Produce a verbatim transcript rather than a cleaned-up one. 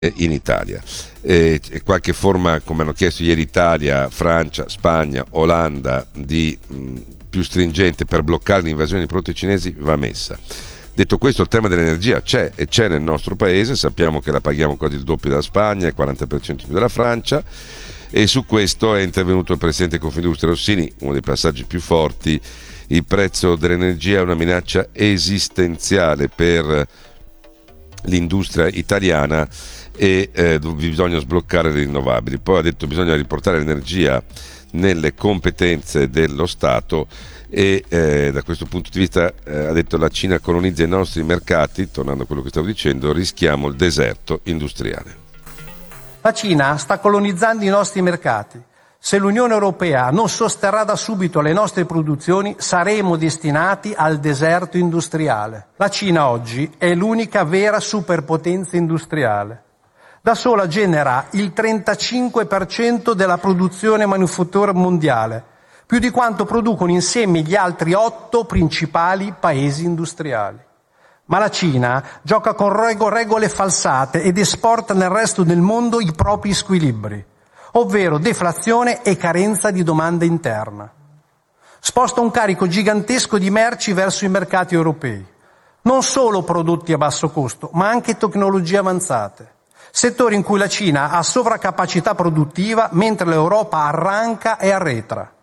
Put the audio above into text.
in Italia. Eh, qualche forma, come hanno chiesto ieri Italia, Francia, Spagna, Olanda, di mh, più stringente per bloccare l'invasione di prodotti cinesi va messa. Detto questo, il tema dell'energia c'è e c'è nel nostro paese, sappiamo che la paghiamo quasi il doppio della Spagna, il quaranta per cento più della Francia, e su questo è intervenuto il presidente Confindustria Rossini. Uno dei passaggi più forti: il prezzo dell'energia è una minaccia esistenziale per l'industria italiana e eh, bisogna sbloccare le rinnovabili. Poi ha detto bisogna riportare l'energia nelle competenze dello Stato e eh, da questo punto di vista eh, ha detto la Cina colonizza i nostri mercati. Tornando a quello che stavo dicendo, rischiamo il deserto industriale. La Cina sta colonizzando i nostri mercati. Se l'Unione Europea non sosterrà da subito le nostre produzioni, saremo destinati al deserto industriale. La Cina oggi è l'unica vera superpotenza industriale. Da sola genera il trentacinque per cento della produzione manifattura mondiale, più di quanto producono insieme gli altri otto principali paesi industriali. Ma la Cina gioca con regole falsate ed esporta nel resto del mondo i propri squilibri, ovvero deflazione e carenza di domanda interna. Sposta un carico gigantesco di merci verso i mercati europei, non solo prodotti a basso costo, ma anche tecnologie avanzate, settori in cui la Cina ha sovraccapacità produttiva mentre l'Europa arranca e arretra.